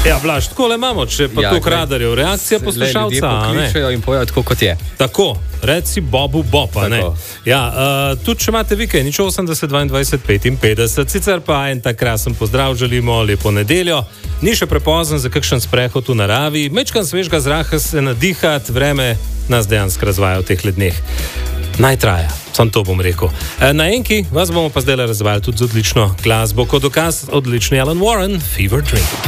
Ja, Blaž, tako le imamo, če pa to radarjev. Reakcija poslušalca. Ljudje pokličejo in pojejo tako, kot je. Tako, reci Bobu Boba, ne? Ja, tudi če imate vikend, nič 80, 22, 55, sicer pa en tak krasen pozdrav želimo, lepo nedeljo. Ni še prepozno za kakšen sprehod v naravi, mečkan svežga zraka se nadihat, vreme nas dejansko razvaja v teh dneh. Naj traja, sam to bom rekel. Na enki vas bomo pa zdaj razvajali tudi z odlično glasbo, kot dokaz odlični Alan Warren, Fever Dream.